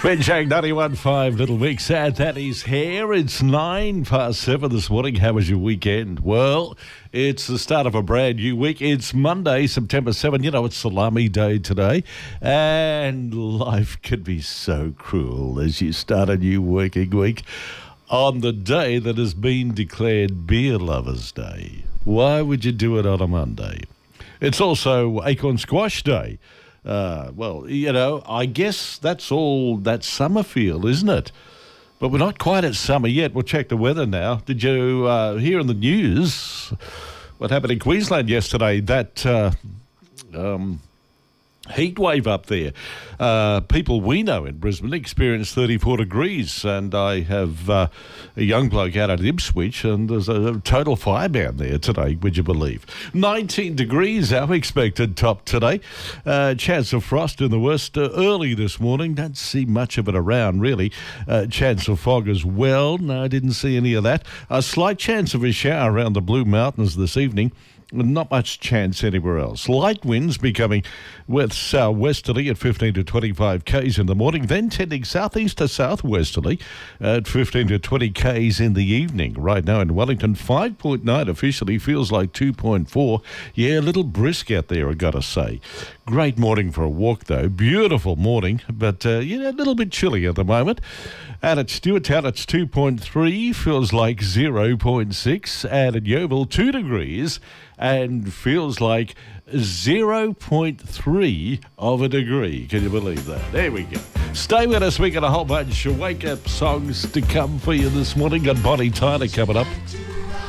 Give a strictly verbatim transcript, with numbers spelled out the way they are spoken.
Benchang ninety-one point five Little Mix, and that is here. It's nine past seven this morning. How was your weekend? Well, it's the start of a brand new week. It's Monday, September seventh. You know, it's Salami Day today. And life can be so cruel as you start a new working week on the day that has been declared Beer Lovers Day. Why would you do it on a Monday? It's also Acorn Squash Day. Uh, well, you know, I guess that's all that summer feel, isn't it? But we're not quite at summer yet. We'll check the weather now. Did you uh, hear in the news what happened in Queensland yesterday? That uh, um, heat wave up there. Uh, people we know in Brisbane experienced thirty-four degrees, and I have uh, a young bloke out at Ipswich, and there's a total fire down there today, would you believe? nineteen degrees, our expected top today. Uh, chance of frost in the west uh, early this morning. Don't see much of it around, really. Uh, chance of fog as well. No, I didn't see any of that. A slight chance of a shower around the Blue Mountains this evening. Not much chance anywhere else. Light winds becoming with southwesterly at fifteen to twenty-five k's in the morning, then tending southeast to southwesterly at fifteen to twenty k's in the evening. Right now in Wellington, five point nine officially, feels like two point four. Yeah, a little brisk out there, I gotta say. Great morning for a walk, though. Beautiful morning, but uh, you know, a little bit chilly at the moment. And at Stewarttown, it's two point three, feels like zero point six. And at Yeovil, two degrees, and feels like zero point three of a degree. Can you believe that? There we go. Stay with us. We got a whole bunch of wake-up songs to come for you this morning. Got Bonnie Tyler coming up.